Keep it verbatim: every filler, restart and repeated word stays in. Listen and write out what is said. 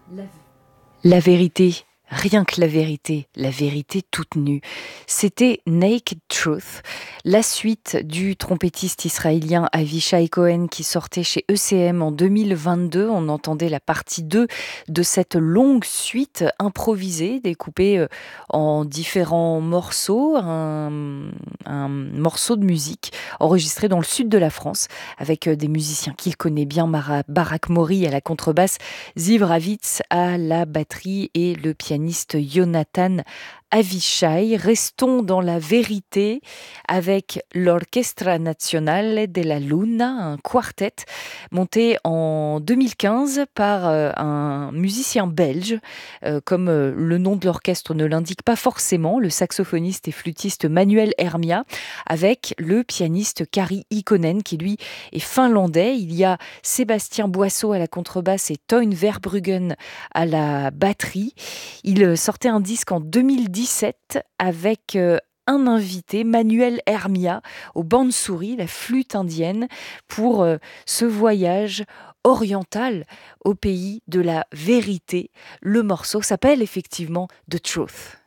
La, la vérité, rien que la vérité, la vérité toute nue. C'était Naked Truth, la suite du trompettiste israélien Avishai Cohen qui sortait chez E C M en deux mille vingt-deux. On entendait la partie deux de cette longue suite improvisée, découpée euh, en différents morceaux, un, un morceau de musique enregistré dans le sud de la France avec euh, des musiciens qu'il connaît bien, Mara- Barak Mori à la contrebasse, Ziv Ravitz à la batterie et le pianiste Jonathan Avishai. Restons dans la vérité avec l'Orchestra Nazionale della Luna, un quartet monté en deux mille quinze par euh, un musicien belge. Euh, comme euh, le nom de l'orchestre ne l'indique pas forcément, le saxophoniste et flûtiste Manuel Hermia, avec le pianiste Kari Ikonen qui lui est finlandais. Il y a Sébastien Boisseau à la contrebasse et Toyn Verbruggen à la batterie. Il euh, sortait un disque en deux mille dix-sept avec euh, un invité, Manuel Hermia, au bansuri, la flûte indienne, pour euh, ce voyage oriental au pays de la vérité. Le morceau s'appelle effectivement The Truth.